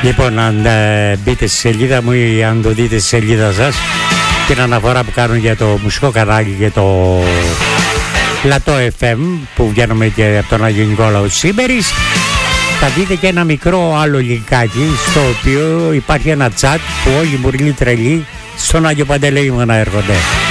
Λοιπόν, αν μπείτε στη σελίδα μου ή αν το δείτε στη σελίδα σας, την αναφορά που κάνω για το μουσικό κανάλι και το Πλατό FM που βγαίνουμε και από τον Άγιο Νικόλαο Σήμερης, θα δείτε και ένα μικρό άλλο λινκάκι στο οποίο υπάρχει ένα chat που όλοι οι μουρλοί τρελοί στον Άγιο Παντελεήμονα έρχονται.